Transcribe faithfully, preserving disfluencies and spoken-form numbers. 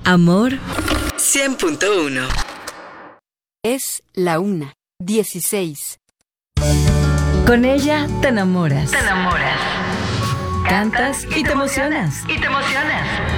Amor cien punto uno. Es la una, dieciséis. Con ella te enamoras. Te enamoras. Cantas y te emocionas. Y te emocionas.